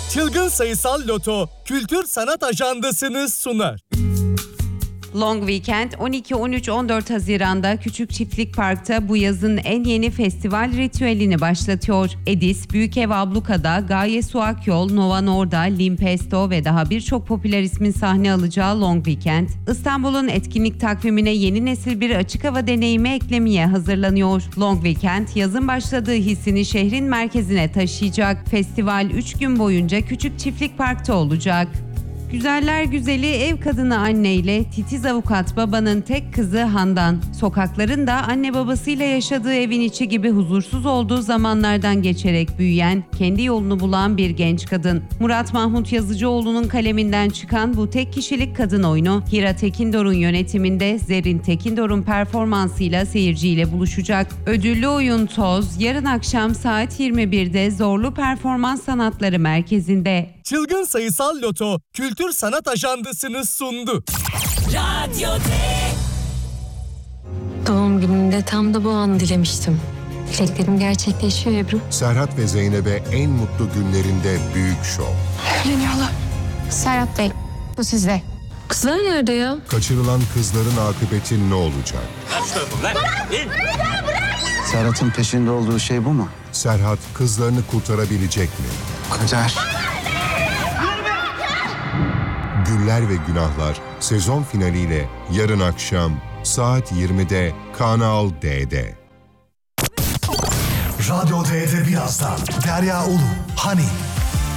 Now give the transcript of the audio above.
Çılgın Sayısal Loto Kültür Sanat Ajandası'nı sunar. Long Weekend 12, 13, 14 Haziran'da Küçük Çiftlik Park'ta bu yazın en yeni festival ritüelini başlatıyor. Edis, Büyük Ev Abluka'da, Gaye Su Akyol, Nova Norda, Limpesto ve daha birçok popüler ismin sahne alacağı Long Weekend, İstanbul'un etkinlik takvimine yeni nesil bir açık hava deneyimi eklemeye hazırlanıyor. Long Weekend, yazın başladığı hissini şehrin merkezine taşıyacak. Festival 3 gün boyunca Küçük Çiftlik Park'ta olacak. Güzeller güzeli ev kadını anneyle titiz avukat babanın tek kızı Handan, sokaklarında anne babasıyla yaşadığı evin içi gibi huzursuz olduğu zamanlardan geçerek büyüyen, kendi yolunu bulan bir genç kadın. Murat Mahmut Yazıcıoğlu'nun kaleminden çıkan bu tek kişilik kadın oyunu, Hira Tekindor'un yönetiminde Zerrin Tekindor'un performansıyla seyirciyle buluşacak. Ödüllü oyun Toz, yarın akşam saat 21'de Zorlu Performans Sanatları Merkezi'nde. Çılgın Sayısal Loto Kültür Sanat Ajandası'nı sundu. Doğum günümde tam da bu anı dilemiştim. Dileklerim gerçekleşiyor Ebru. Serhat ve Zeynep'e en mutlu günlerinde büyük şov. Evleniyorlar. Serhat Bey, bu sizde. Kızlar nerede ya? Kaçırılan kızların akıbeti ne olacak? Serhat'ın peşinde olduğu şey bu mu? Serhat kızlarını kurtarabilecek mi? Kader. Güller ve Günahlar sezon finaliyle yarın akşam saat 20'de Kanal D'de. Radyo D'de birazdan Derya Ulu, Hani.